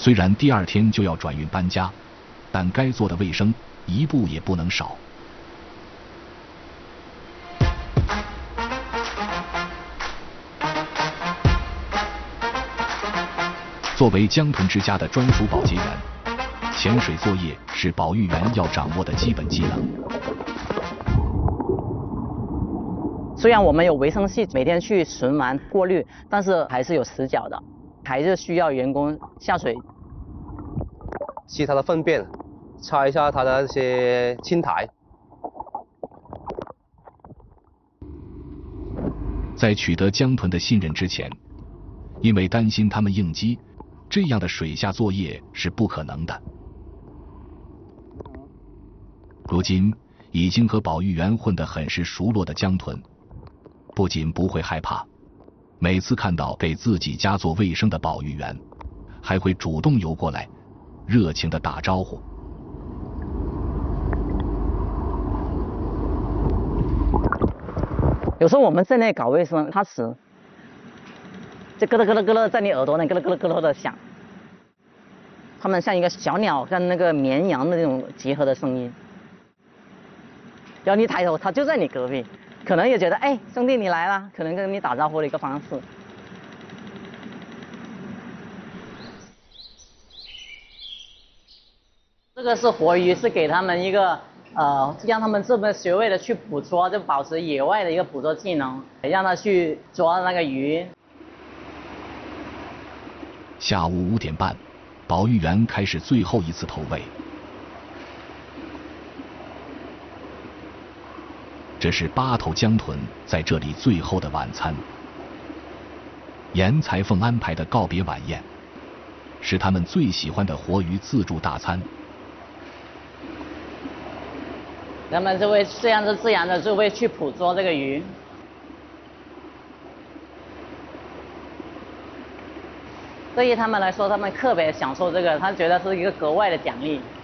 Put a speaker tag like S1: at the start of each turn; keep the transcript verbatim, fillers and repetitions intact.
S1: 虽然第二天就要转运搬家，但该做的卫生一步也不能少。作为江豚之家的专属保洁员，潜水作业是保育员要掌握的基本技能。
S2: 虽然我们有维生系每天去巡完过滤，但是还是有死角的，还是需要员工下水
S3: 吸它的粪便，擦一下它的那些青苔。
S1: 在取得江豚的信任之前，因为担心它们应激，这样的水下作业是不可能的。如今已经和保育员混得很是熟络的江豚，不仅不会害怕，每次看到给自己家做卫生的保育员，还会主动游过来，热情地打招呼。
S2: 有时候我们在那搞卫生，它死，就咯咯咯咯咯咯在你耳朵那咯咯咯咯咯的响。它们像一个小鸟跟那个绵羊的那种结合的声音。然后你抬头，它就在你隔壁，可能也觉得哎，兄弟你来了，可能跟你打招呼的一个方式。这个是活鱼，是给他们一个呃，让他们这么学会的去捕捉，就保持野外的一个捕捉技能，让他去抓那个鱼。
S1: 下午五点半，保育员开始最后一次投喂。这是八头江豚在这里最后的晚餐。严裁缝安排的告别晚宴，是他们最喜欢的活鱼自助大餐。
S2: 他们就会这样子自然的就会去捕捉这个鱼。对于他们来说，他们特别享受这个，他觉得是一个格外的奖励。